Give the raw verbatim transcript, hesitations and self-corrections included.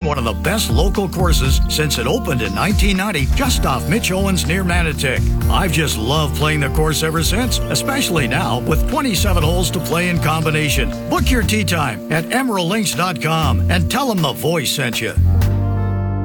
one of the best local courses since it opened in nineteen ninety, just off Mitch Owens near Manotick. I've just loved playing the course ever since, especially now with twenty-seven holes to play in combination. Book your tee time at emerald links dot com and tell them the voice sent you.